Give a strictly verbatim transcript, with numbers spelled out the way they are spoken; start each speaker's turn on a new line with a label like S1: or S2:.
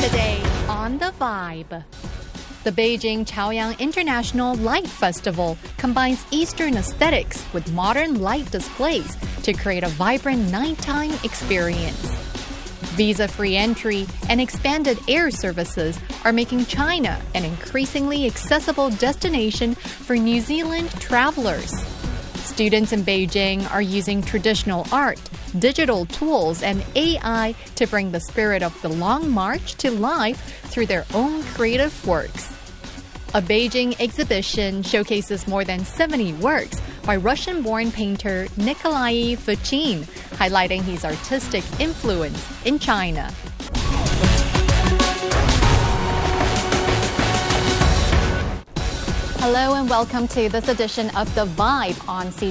S1: Today on The Vibe. The Beijing Chaoyang International Light Festival combines Eastern aesthetics with modern light displays to create a vibrant nighttime experience. Visa-free entry and expanded air services are making China an increasingly accessible destination for New Zealand travelers. Students in Beijing are using traditional art, digital tools, and A I to bring the spirit of the Long March to life through their own creative works. A Beijing exhibition showcases more than seventy works by Russian-born painter Nikolai Fuchin, highlighting his artistic influence in China. Hello and welcome to this edition of The Vibe on C